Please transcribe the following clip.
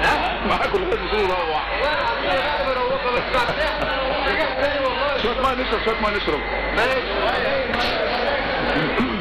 معاكم لغايه ما يروح. شويه ميه نشرب، شويه ميه نشرب.